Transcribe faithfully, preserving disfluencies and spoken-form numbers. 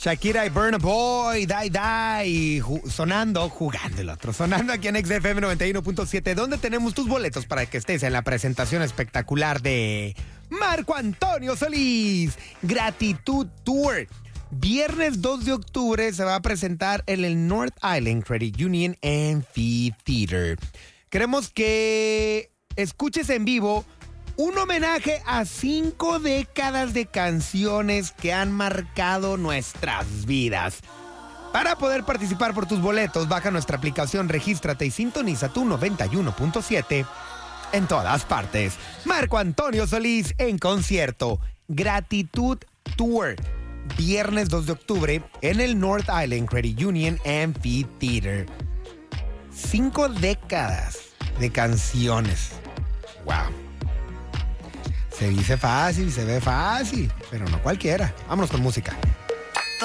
Shakira y Burna Boy, Die Die, ju- sonando, jugando el otro, sonando aquí en X F M noventa y uno punto siete, donde tenemos tus boletos para que estés en la presentación espectacular de Marco Antonio Solís, Gratitud Tour. Viernes dos de octubre se va a presentar en el North Island Credit Union Amphitheater. Queremos que escuches en vivo un homenaje a cinco décadas de canciones que han marcado nuestras vidas. Para poder participar por tus boletos, baja nuestra aplicación, regístrate y sintoniza tu noventa y uno punto siete en todas partes. Marco Antonio Solís en concierto. Gratitud Tour. Viernes dos de octubre en el North Island Credit Union Amphitheater. Cinco décadas de canciones. Wow. Se dice fácil, se ve fácil, pero no cualquiera. Vámonos con música.